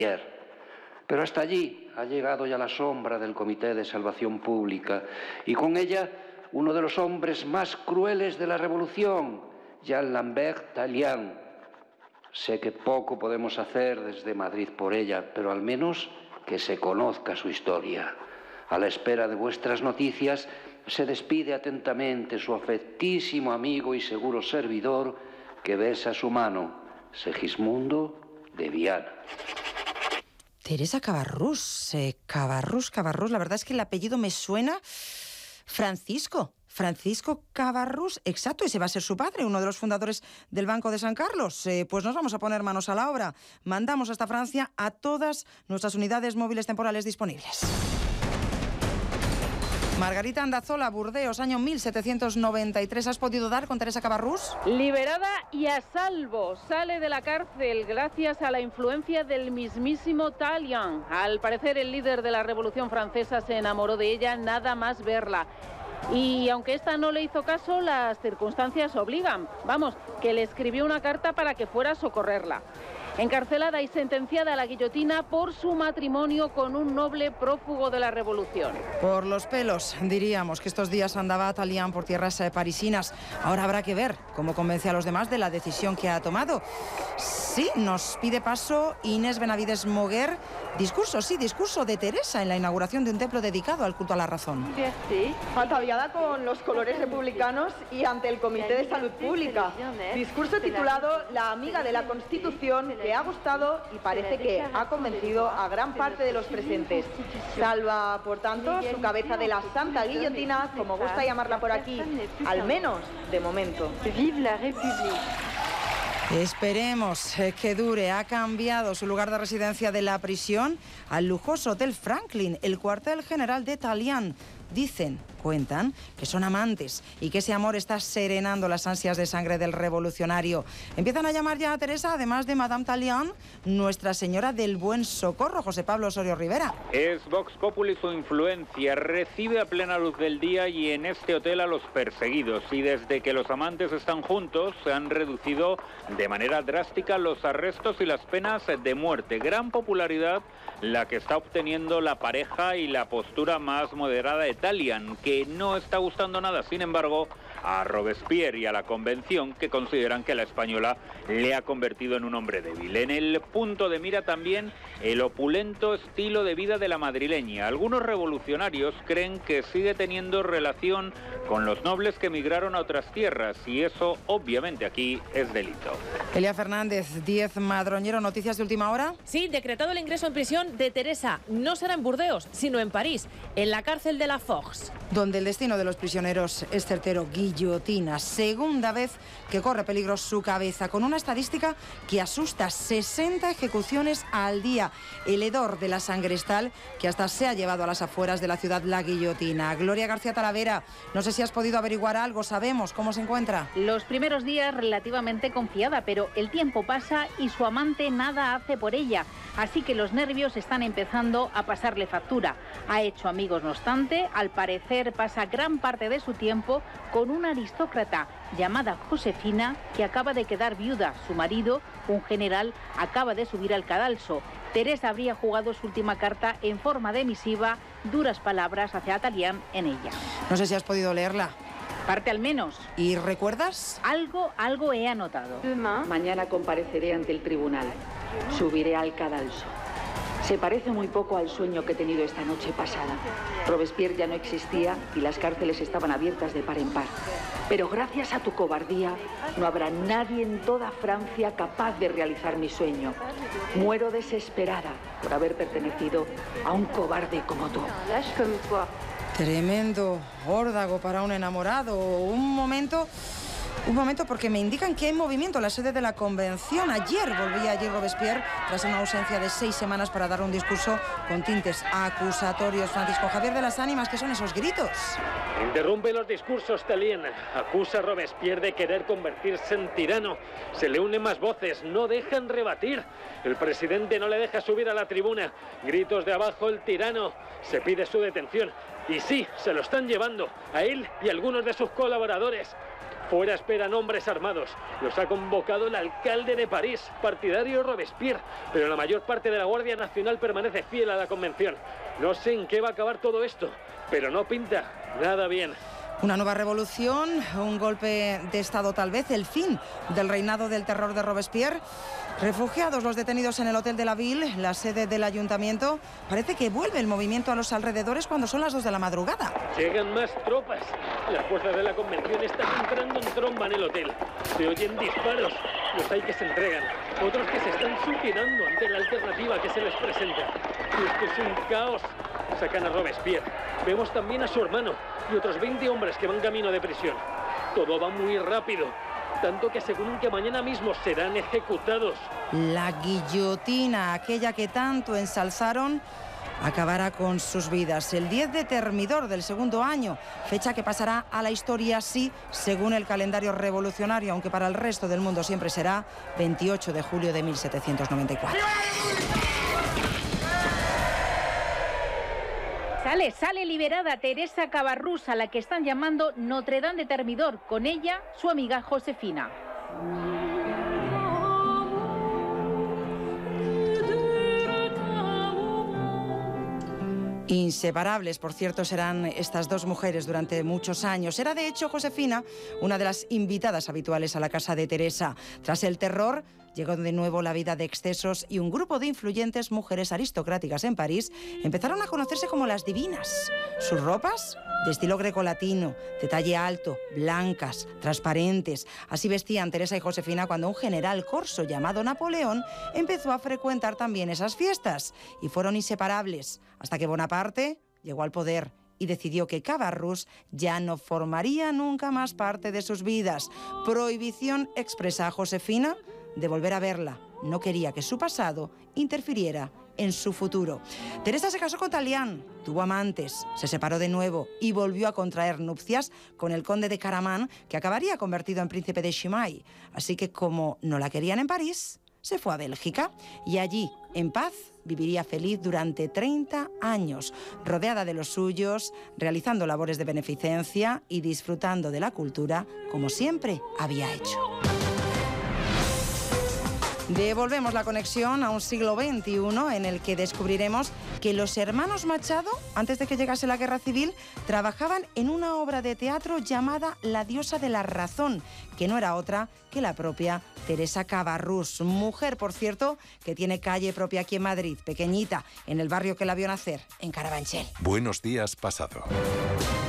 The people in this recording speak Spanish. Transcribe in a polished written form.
Pero hasta allí ha llegado ya la sombra del Comité de Salvación Pública y con ella uno de los hombres más crueles de la Revolución, Jean Lambert Tallien. Sé que poco podemos hacer desde Madrid por ella, pero al menos que se conozca su historia. A la espera de vuestras noticias, se despide atentamente su afectísimo amigo y seguro servidor, que besa su mano, Segismundo de Viana. Teresa Cabarrús, Cabarrús, la verdad es que el apellido me suena. Francisco Cabarrús, exacto, ese va a ser su padre, uno de los fundadores del Banco de San Carlos. Pues nos vamos a poner manos a la obra. Mandamos hasta Francia a todas nuestras unidades móviles temporales disponibles. Margarita Andazola, Burdeos, año 1793. ¿Has podido dar con Teresa Cabarrús? Liberada y a salvo. Sale de la cárcel gracias a la influencia del mismísimo Tallien. Al parecer, el líder de la Revolución Francesa se enamoró de ella nada más verla. Y aunque esta no le hizo caso, las circunstancias obligan. Vamos, que le escribió una carta para que fuera a socorrerla. Encarcelada y sentenciada a la guillotina por su matrimonio con un noble prófugo de la Revolución. Por los pelos, diríamos que estos días andaba Tallien por tierras parisinas. Ahora habrá que ver cómo convence a los demás de la decisión que ha tomado. Sí, nos pide paso Inés Benavides Moguer. Discurso de Teresa en la inauguración de un templo dedicado al culto a la razón. Sí, ataviada con los colores republicanos y ante el Comité de Salud Pública. Discurso titulado La amiga de la Constitución, que ha gustado y parece que ha convencido a gran parte de los presentes. Salva, por tanto, su cabeza de la Santa Guillotina, como gusta llamarla por aquí, al menos de momento. Vive la République. Esperemos que dure. Ha cambiado su lugar de residencia de la prisión al lujoso Hotel Franklin, el cuartel general de Tallien. Cuentan que son amantes y que ese amor está serenando las ansias de sangre del revolucionario. Empiezan a llamar ya a Teresa, además de Madame Tallien, Nuestra Señora del Buen Socorro, José Pablo Osorio Rivera. Es Vox Populi su influencia, recibe a plena luz del día y en este hotel a los perseguidos. Y desde que los amantes están juntos, se han reducido de manera drástica los arrestos y las penas de muerte. Gran popularidad la que está obteniendo la pareja y la postura más moderada de Tallien, que no está gustando nada, sin embargo, a Robespierre y a la Convención, que consideran que la española le ha convertido en un hombre débil. En el punto de mira también el opulento estilo de vida de la madrileña. Algunos revolucionarios creen que sigue teniendo relación con los nobles que emigraron a otras tierras y eso obviamente aquí es delito. Elia Fernández, 10 Madroñero, noticias de última hora. Sí, decretado el ingreso en prisión de Teresa. No será en Burdeos, sino en París, en la cárcel de la Force. Donde el destino de los prisioneros es certero, guillotina. Segunda vez que corre peligro su cabeza, con una estadística que asusta: 60 ejecuciones al día. El hedor de la sangrestal que hasta se ha llevado a las afueras de la ciudad la guillotina. Gloria García Talavera, no sé si has podido averiguar algo, sabemos cómo se encuentra. Los primeros días relativamente confiada, pero el tiempo pasa y su amante nada hace por ella. Así que los nervios están empezando a pasarle factura. Ha hecho amigos, no obstante, al parecer pasa gran parte de su tiempo con una aristócrata llamada Josefina, que acaba de quedar viuda. Su marido, un general, acaba de subir al cadalso. Teresa habría jugado su última carta en forma de misiva, duras palabras hacia Tallien en ella. No sé si has podido leerla. Parte al menos. ¿Y recuerdas? Algo he anotado. Mañana compareceré ante el tribunal. Subiré al cadalso. Se parece muy poco al sueño que he tenido esta noche pasada. Robespierre ya no existía y las cárceles estaban abiertas de par en par. Pero gracias a tu cobardía, no habrá nadie en toda Francia capaz de realizar mi sueño. Muero desesperada por haber pertenecido a un cobarde como tú. Tremendo órdago para un enamorado. Un momento, porque me indican que hay movimiento en la sede de la Convención. Ayer volvía allí Robespierre tras una ausencia de 6 semanas para dar un discurso con tintes acusatorios. Francisco Javier de las Ánimas, ¿qué son esos gritos? Interrumpe los discursos Tallien. Acusa a Robespierre de querer convertirse en tirano. Se le unen más voces, no dejan rebatir. El presidente no le deja subir a la tribuna. Gritos de abajo, el tirano. Se pide su detención. Y sí, se lo están llevando, a él y a algunos de sus colaboradores. Fuera esperan hombres armados. Los ha convocado el alcalde de París, partidario de Robespierre, pero la mayor parte de la Guardia Nacional permanece fiel a la convención. No sé en qué va a acabar todo esto, pero no pinta nada bien. Una nueva revolución, un golpe de Estado tal vez, el fin del reinado del terror de Robespierre. Refugiados los detenidos en el Hotel de la Ville, la sede del ayuntamiento. Parece que vuelve el movimiento a los alrededores cuando son las 2 de la madrugada. Llegan más tropas. Las fuerzas de la convención están entrando en tromba en el hotel. Se oyen disparos. Los hay que se entregan. Otros que se están suicidando ante la alternativa que se les presenta. Esto es un caos. Sacan a Robespierre. Vemos también a su hermano y otros 20 hombres que van camino de prisión. Todo va muy rápido. Tanto que aseguran que mañana mismo serán ejecutados. La guillotina, aquella que tanto ensalzaron, acabará con sus vidas. El 10 de Termidor del segundo año, fecha que pasará a la historia así, según el calendario revolucionario, aunque para el resto del mundo siempre será 28 de julio de 1794. Sale liberada Teresa Cabarrús, a la que están llamando Notre Dame de Termidor. Con ella, su amiga Josefina. Inseparables, por cierto, serán estas dos mujeres durante muchos años. Era, de hecho, Josefina una de las invitadas habituales a la casa de Teresa. Tras el terror, llegó de nuevo la vida de excesos y un grupo de influyentes mujeres aristocráticas en París empezaron a conocerse como las divinas. Sus ropas, de estilo grecolatino, de talle alto, blancas, transparentes. Así vestían Teresa y Josefina cuando un general corso llamado Napoleón empezó a frecuentar también esas fiestas. Y fueron inseparables, hasta que Bonaparte llegó al poder y decidió que Cabarrús ya no formaría nunca más parte de sus vidas. Prohibición expresa a Josefina de volver a verla. No quería que su pasado interfiriera en su futuro. Teresa se casó con Tallien, tuvo amantes, se separó de nuevo y volvió a contraer nupcias con el conde de Caraman, que acabaría convertido en príncipe de Chimay. Así que, como no la querían en París, se fue a Bélgica y allí, en paz, viviría feliz durante 30 años, rodeada de los suyos, realizando labores de beneficencia y disfrutando de la cultura como siempre había hecho. Devolvemos la conexión a un siglo XXI en el que descubriremos que los hermanos Machado, antes de que llegase la Guerra Civil, trabajaban en una obra de teatro llamada La diosa de la razón, que no era otra que la propia Teresa Cabarrús, mujer, por cierto, que tiene calle propia aquí en Madrid, pequeñita, en el barrio que la vio nacer, en Carabanchel. Buenos días, pasado.